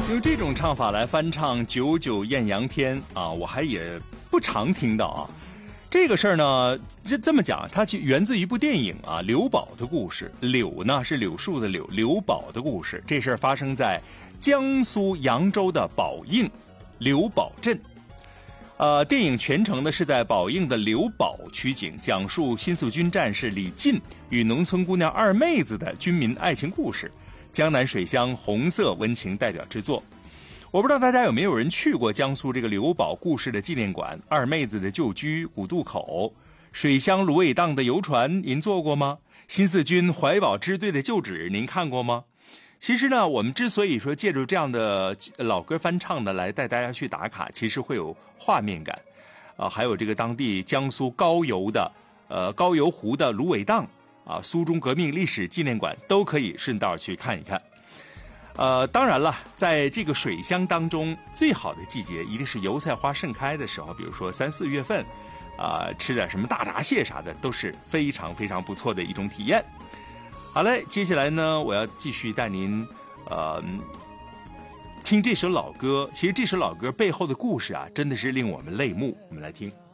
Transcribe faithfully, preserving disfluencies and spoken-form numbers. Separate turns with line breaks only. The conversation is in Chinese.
用这种唱法来翻唱《九九艳阳天》啊，我还也不常听到啊。这个事儿呢，这这么讲，它其源自一部电影啊，刘宝的故事。柳呢是柳树的柳，刘宝的故事。这事儿发生在江苏扬州的宝应刘宝镇。呃，电影全程呢是在宝应的刘宝取景，讲述新四军战士李进与农村姑娘二妹子的军民爱情故事。江南水乡红色温情代表之作。我不知道大家有没有人去过江苏这个刘宝故事的纪念馆、二妹子的旧居古渡口、水乡芦苇荡的游船，您坐过吗？新四军怀宝支队的旧址您看过吗？其实呢，我们之所以说借助这样的老歌翻唱呢，来带大家去打卡，其实会有画面感，啊，还有这个当地江苏高邮的呃高邮湖的芦苇荡啊，苏中革命历史纪念馆都可以顺道去看一看。呃，当然了，在这个水乡当中，最好的季节一定是油菜花盛开的时候，比如说三四月份，啊、呃，吃点什么大闸蟹啥的，都是非常非常不错的一种体验。好嘞，接下来呢，我要继续带您，呃，听这首老歌。其实这首老歌背后的故事啊，真的是令我们泪目。我们来听。